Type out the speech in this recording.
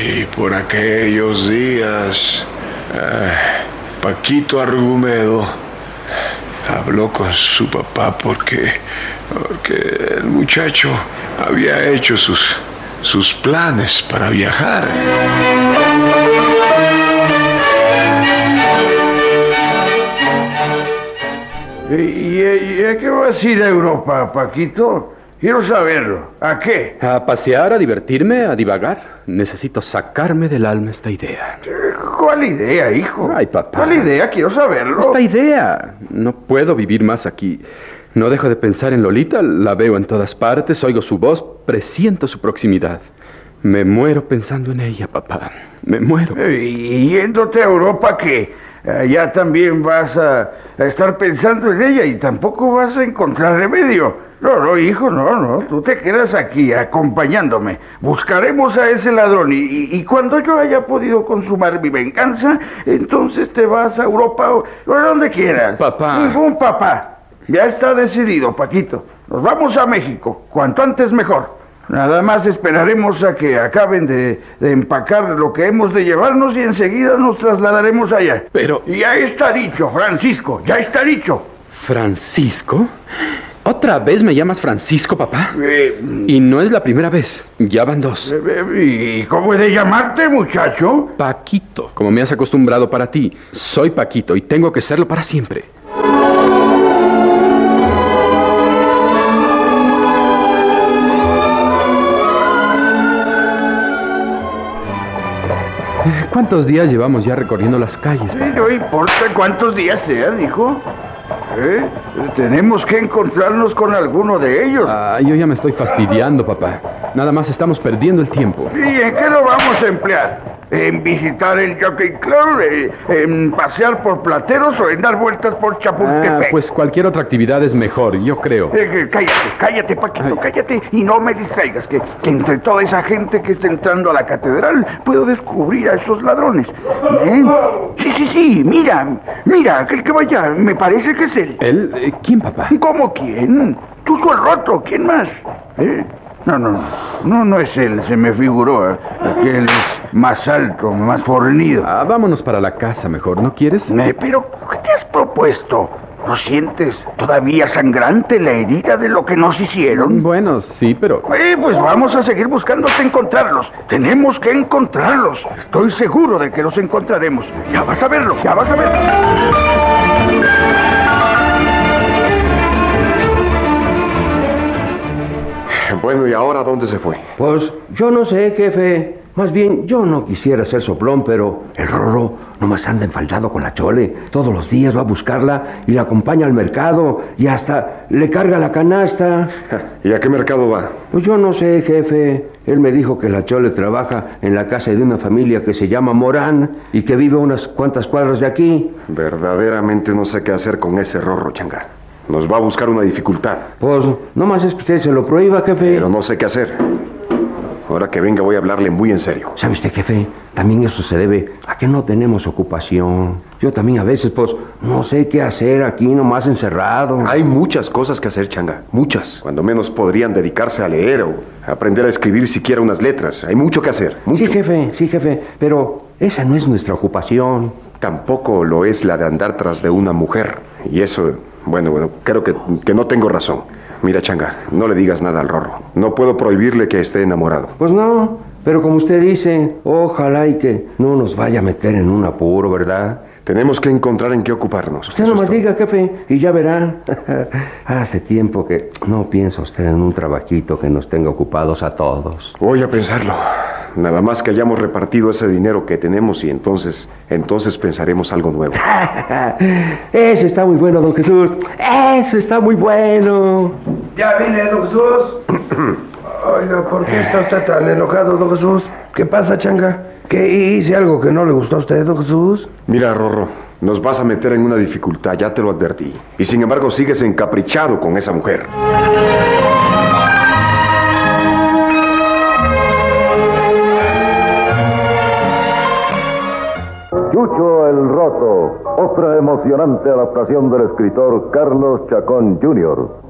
Y por aquellos días, Paquito Argumedo habló con su papá porque el muchacho había hecho sus planes para viajar. ¿Y a qué vas a ir a Europa, Paquito? Quiero saberlo. ¿A qué? A pasear, a divertirme, a divagar. Necesito sacarme del alma esta idea. ¿Cuál idea, hijo? Ay, papá. ¿Cuál idea? Quiero saberlo. Esta idea. No puedo vivir más aquí. No dejo de pensar en Lolita, la veo en todas partes, oigo su voz, presiento su proximidad. Me muero pensando en ella, papá. Me muero. ¿Y yéndote a Europa qué? Ya también vas a estar pensando en ella y tampoco vas a encontrar remedio. No, hijo, no. Tú te quedas aquí acompañándome. Buscaremos a ese ladrón y cuando yo haya podido consumar mi venganza, entonces te vas a Europa o a donde quieras. Papá. Ningún papá. Ya está decidido, Paquito. Nos vamos a México. Cuanto antes mejor. Nada más esperaremos a que acaben de empacar lo que hemos de llevarnos y enseguida nos trasladaremos allá. Pero... Ya está dicho, Francisco, ya está dicho. ¿Francisco? ¿Otra vez me llamas Francisco, papá? Y no es la primera vez, ya van dos. ¿Y cómo he de llamarte, muchacho? Paquito, como me has acostumbrado para ti. Soy Paquito y tengo que serlo para siempre. ¿Cuántos días llevamos ya recorriendo las calles, papá? No importa cuántos días sean, hijo. Tenemos que encontrarnos con alguno de ellos. Yo ya me estoy fastidiando, papá. Nada más estamos perdiendo el tiempo. ¿Y en qué lo vamos a emplear? ¿En visitar el Jockey Club? ¿En pasear por Plateros o en dar vueltas por Chapultepec? Pues cualquier otra actividad es mejor, yo creo. Cállate, Paquito, cállate y no me distraigas, que entre toda esa gente que está entrando a la catedral puedo descubrir a esos ladrones. Sí, mira, aquel que vaya, me parece que es él. ¿Él? ¿Quién, papá? ¿Cómo quién? Tú el roto, ¿quién más? No es él, se me figuró. Aquel es más alto, más fornido. Vámonos para la casa mejor, ¿no quieres? Pero, ¿qué te has propuesto? ¿No sientes todavía sangrante la herida de lo que nos hicieron? Bueno, sí, pero... Pues vamos a seguir buscando hasta encontrarlos. Tenemos que encontrarlos. Estoy seguro de que los encontraremos. Ya vas a verlo, ya vas a verlo. Bueno, ¿y ahora dónde se fue? Pues yo no sé, jefe. Más bien, yo no quisiera ser soplón, pero el Rorro nomás anda enfaldado con la Chole. Todos los días va a buscarla y la acompaña al mercado y hasta le carga la canasta. ¿Y a qué mercado va? Pues yo no sé, jefe. Él me dijo que la Chole trabaja en la casa de una familia que se llama Morán y que vive unas cuantas cuadras de aquí. Verdaderamente no sé qué hacer con ese Rorro, Changa. Nos va a buscar una dificultad. Pues nomás es que usted se lo prohíba, jefe. Pero no sé qué hacer. Ahora que venga voy a hablarle muy en serio. ¿Sabe usted, jefe? También eso se debe a que no tenemos ocupación. Yo también a veces, pues, no sé qué hacer aquí nomás encerrado. Hay muchas cosas que hacer, Changa. Muchas. Cuando menos podrían dedicarse a leer o a aprender a escribir siquiera unas letras. Hay mucho que hacer. Mucho. Sí, jefe. Pero esa no es nuestra ocupación. Tampoco lo es la de andar tras de una mujer. Y eso, bueno, creo que no tengo razón. Mira, Changa, no le digas nada al Rorro. No puedo prohibirle que esté enamorado. Pues no, pero como usted dice, ojalá y que no nos vaya a meter en un apuro, ¿verdad? Tenemos que encontrar en qué ocuparnos. Usted nomás diga, jefe, y ya verá. Hace tiempo que no piensa usted en un trabajito que nos tenga ocupados a todos. Voy a pensarlo. Nada más que hayamos repartido ese dinero que tenemos y entonces pensaremos algo nuevo. Eso está muy bueno, don Jesús. Eso está muy bueno. Ya vine, don Jesús. Oiga, ¿por qué está usted tan enojado, don Jesús? ¿Qué pasa, Changa? ¿Qué hice algo que no le gustó a usted, don Jesús? Mira, Rorro, nos vas a meter en una dificultad, ya te lo advertí. Y sin embargo sigues encaprichado con esa mujer. Chucho el Roto, otra emocionante adaptación del escritor Carlos Chacón Jr.